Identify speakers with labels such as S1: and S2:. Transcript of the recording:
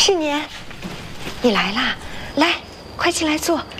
S1: 是年，你来啦！来，快进来坐。